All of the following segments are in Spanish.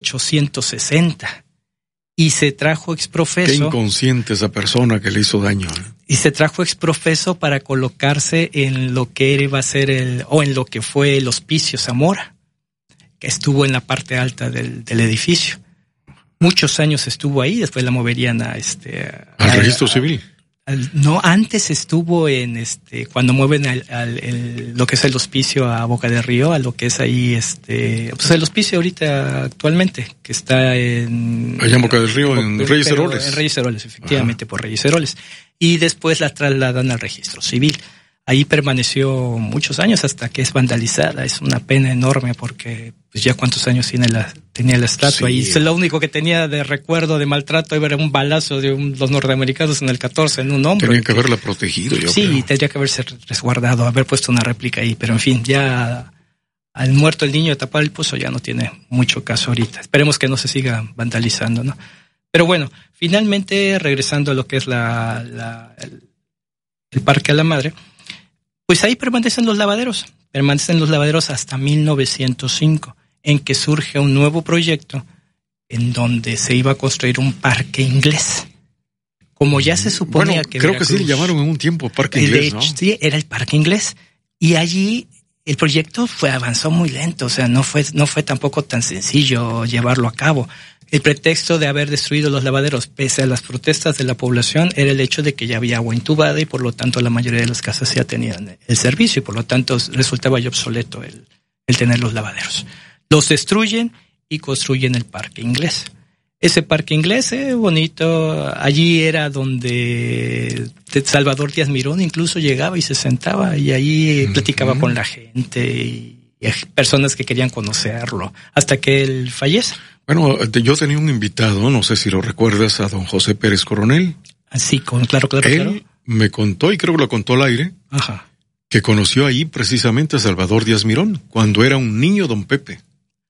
1860. Y se trajo exprofeso. Qué inconsciente esa persona que le hizo daño. Y se trajo exprofeso para colocarse en lo que iba a ser en lo que fue el Hospicio Zamora, que estuvo en la parte alta del edificio. Muchos años estuvo ahí, después la moverían al registro civil. No, antes estuvo cuando mueven lo que es el hospicio a Boca de Río, a lo que es ahí, pues el hospicio ahorita actualmente, que está allá en Boca del Río, en Reyes Heroles. En Reyes Heroles, efectivamente, por Reyes Heroles. Y después la trasladan al registro civil. Ahí permaneció muchos años hasta que es vandalizada. Es una pena enorme porque pues ya cuántos años tenía la estatua. Sí. Y lo único que tenía de recuerdo de maltrato era un balazo de los norteamericanos en el 14 en un hombro. Tenían que haberla protegido, yo creo. Sí, tendría que haberse resguardado, haber puesto una réplica ahí. Pero en fin, ya al muerto el niño de tapar el pozo ya no tiene mucho caso ahorita. Esperemos que no se siga vandalizando, ¿no? Pero bueno, finalmente regresando a lo que es el Parque a la Madre, pues ahí permanecen los lavaderos hasta 1905, en que surge un nuevo proyecto en donde se iba a construir un parque inglés. Como ya se suponía que creo que sí le llamaron en un tiempo parque inglés, ¿no? Sí, era el parque inglés. Y allí el proyecto avanzó muy lento, o sea, no fue tampoco tan sencillo llevarlo a cabo. El pretexto de haber destruido los lavaderos, pese a las protestas de la población, era el hecho de que ya había agua intubada y por lo tanto la mayoría de las casas ya tenían el servicio y por lo tanto resultaba ya obsoleto el tener los lavaderos. Los destruyen y construyen el parque inglés. Ese parque inglés, bonito, allí era donde Salvador Díaz Mirón incluso llegaba y se sentaba y ahí platicaba con la gente y personas que querían conocerlo hasta que él fallece. Bueno, yo tenía un invitado, no sé si lo recuerdas, a don José Pérez Coronel. Sí, claro. Él me contó, y creo que lo contó al aire, que conoció ahí precisamente a Salvador Díaz Mirón, cuando era un niño don Pepe.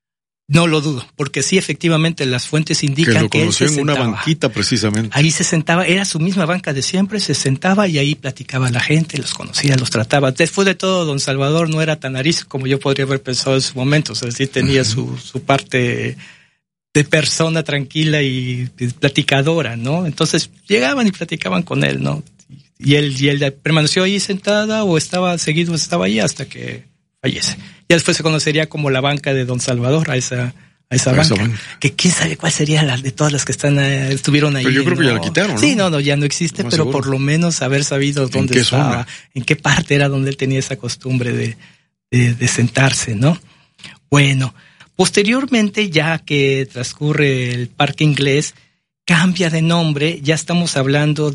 No lo dudo, porque sí, efectivamente, las fuentes indican que él se conoció en una banquita precisamente. Ahí se sentaba, era su misma banca de siempre, se sentaba y ahí platicaba a la gente, los conocía, los trataba. Después de todo, don Salvador no era tan arisco como yo podría haber pensado en su momento, o sea, sí tenía su parte de persona tranquila y platicadora, ¿no? Entonces llegaban y platicaban con él, ¿no? Y él permaneció ahí sentada o estaba ahí hasta que fallece. Ya después se conocería como la banca de don Salvador, a esa banca. Que quién sabe cuál sería la de todas las que estuvieron ahí. Pero yo creo que ya la quitaron, ¿no? Sí, no, ya no existe, pero seguro. Por lo menos haber sabido dónde estaba, en qué parte era donde él tenía esa costumbre de sentarse, ¿no? Bueno, posteriormente, ya que transcurre el Parque Inglés, cambia de nombre, ya estamos hablando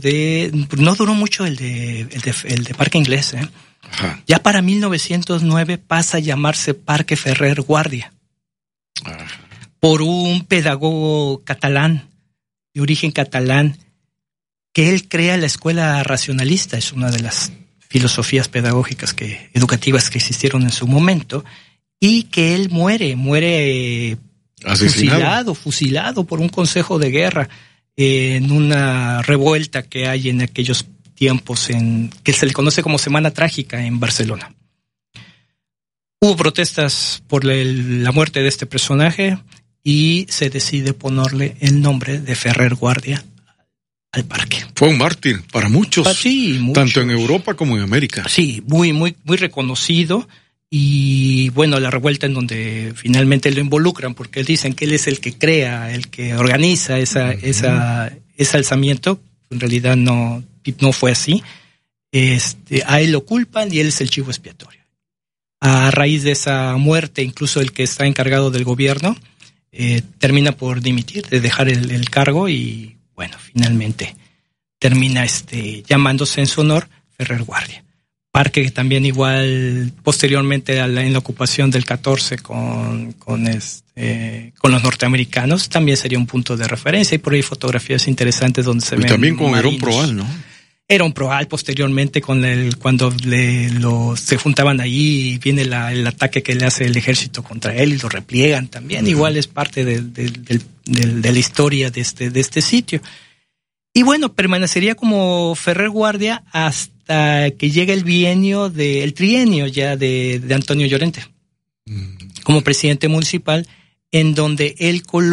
no duró mucho el de Parque Inglés, Ajá. Ya para 1909 pasa a llamarse Parque Ferrer Guardia. Ajá. Por un pedagogo catalán, de origen catalán, que él crea la escuela racionalista, es una de las filosofías pedagógicas educativas que existieron en su momento, y que él muere fusilado por un consejo de guerra en una revuelta que hay en aquellos tiempos que se le conoce como Semana Trágica en Barcelona. Hubo protestas por la muerte de este personaje y se decide ponerle el nombre de Ferrer Guardia al parque. Fue un mártir para muchos, sí, tanto en Europa como en América. Sí, muy, muy, muy reconocido. Y bueno, la revuelta en donde finalmente lo involucran, porque dicen que él es el que crea, el que organiza ese alzamiento. En realidad no fue así. A él lo culpan y él es el chivo expiatorio. A raíz de esa muerte, incluso el que está encargado del gobierno termina por dimitir, de dejar el cargo y bueno, finalmente termina llamándose en su honor Ferrer Guardia. Parque que también igual posteriormente en la ocupación del 14 con los norteamericanos también sería un punto de referencia y por ahí fotografías interesantes donde se ven. Y también con Herón Proal, ¿no? Herón Proal posteriormente cuando se juntaban ahí y viene el ataque que le hace el ejército contra él y lo repliegan también. Uh-huh. Igual es parte de la historia de este sitio. Y bueno, permanecería como Ferrer Guardia hasta que llega el trienio ya de Antonio Llorente como presidente municipal, en donde él